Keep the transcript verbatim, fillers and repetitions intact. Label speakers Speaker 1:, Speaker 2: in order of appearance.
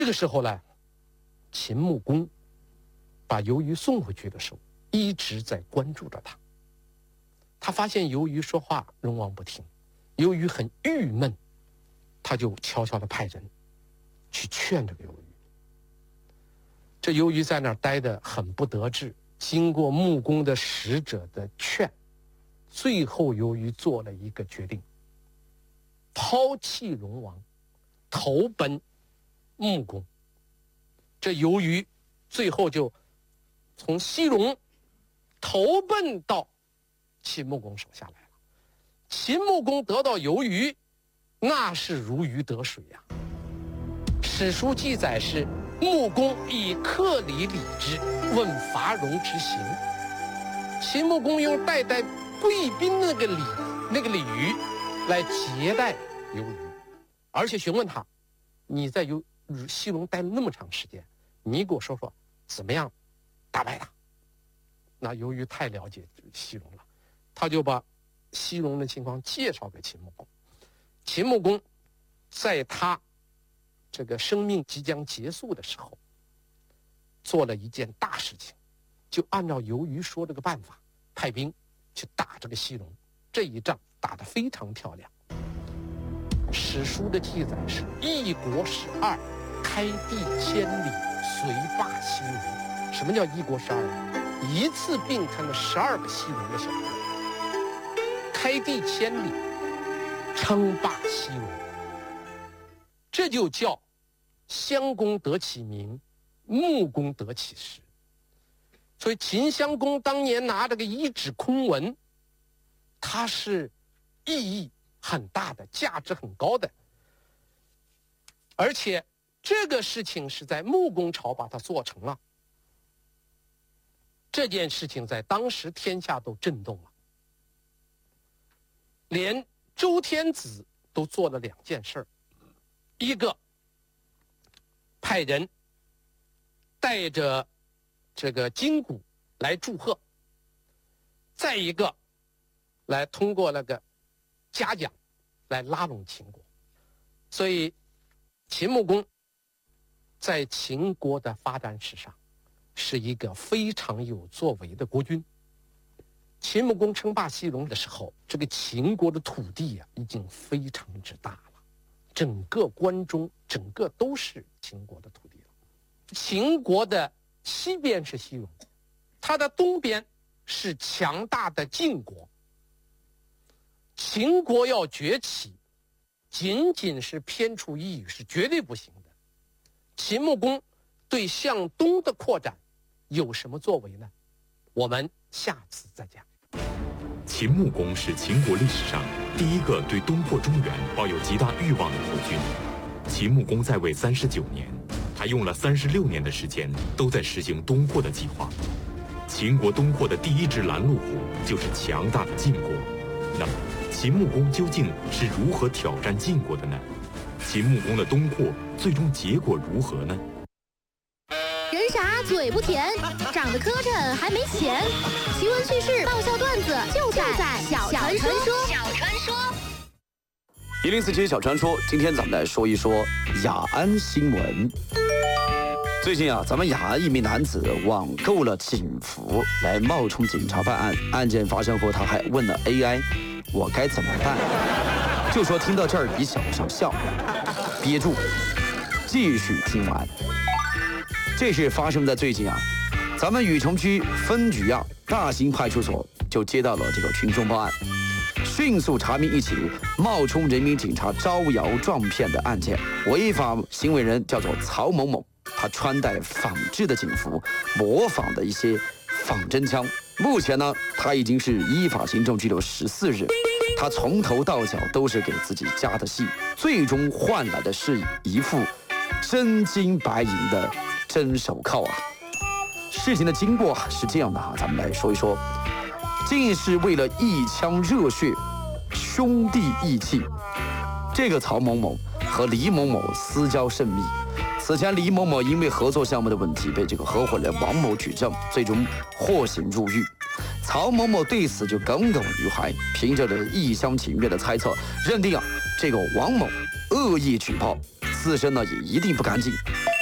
Speaker 1: 这个时候呢，秦穆公把由于送回去的时候，一直在关注着他。他发现由于说话龙王不听，由于很郁闷，他就悄悄地派人去劝这个由于。这由于在那儿待得很不得志，经过穆公的使者的劝，最后由于做了一个决定，抛弃龙王，投奔穆公。这由于最后就从西戎投奔到秦穆公手下来了。秦穆公得到由于，那是如鱼得水呀、啊。史书记载是穆公以客礼礼之，问伐戎之行。秦穆公用代代贵宾那个礼那个礼仪来接待由于，而且询问他：你在由西戎待了那么长时间，你给我说说怎么样打败他？那由于太了解西戎了，他就把西戎的情况介绍给秦穆公。秦穆公在他这个生命即将结束的时候，做了一件大事情，就按照由于说这个办法，派兵去打这个西戎。这一仗打得非常漂亮。史书的记载是一国十二，开地千里，遂霸西戎。什么叫一国十二？一次并吞了十二个西戎的小国，开地千里，称霸西戎。这就叫襄公得其名，穆公得其实。所以秦襄公当年拿这个一纸空文，它是意义很大的，价值很高的。而且这个事情是在穆公朝把它做成了，这件事情在当时天下都震动了，连周天子都做了两件事儿，一个派人带着这个金鼓来祝贺，再一个来通过那个嘉奖来拉拢秦国。所以秦穆公在秦国的发展史上是一个非常有作为的国君。秦穆公称霸西戎的时候，这个秦国的土地啊已经非常之大了，整个关中整个都是秦国的土地了。秦国的西边是西戎，它的东边是强大的晋国。秦国要崛起，仅仅是偏处一隅是绝对不行的。秦穆公对向东的扩展有什么作为呢？我们下次再讲。
Speaker 2: 秦穆公是秦国历史上第一个对东扩中原抱有极大欲望的国君。秦穆公在位三十九年，他用了三十六年的时间都在实行东扩的计划。秦国东扩的第一只拦路虎就是强大的晋国。那么秦穆公究竟是如何挑战晋国的呢？秦穆公的东扩最终结果如何呢？
Speaker 3: 人傻嘴不甜，长得磕碜还没钱。奇闻趣事、爆笑段子就在小传说。小传说。
Speaker 4: 一零四七小传说，今天咱们来说一说雅安新闻。最近啊，咱们雅安一名男子网购了警服来冒充警察办案。案件发生后，他还问了 A I：“ 我该怎么办？”就说听到这儿你想不想笑？憋住，继续听完。这事发生在最近啊，咱们禹城区分局啊大兴派出所就接到了这个群众报案，迅速查明一起冒充人民警察招摇撞骗的案件。违法行为人叫做曹某某，他穿戴仿制的警服，模仿的一些仿真枪。目前呢，他已经是依法行政拘留十四日。他从头到脚都是给自己加的戏，最终换来的是一副真金白银的真手铐啊！事情的经过是这样的哈，咱们来说一说。竟是为了一腔热血，兄弟义气。这个曹某某和李某某私交甚密。此前，李某某因为合作项目的问题被这个合伙人王某举证，最终获刑入狱。曹某某对此就耿耿于怀，凭着这一厢情愿的猜测，认定啊这个王某恶意举报， 自身呢也一定不干净。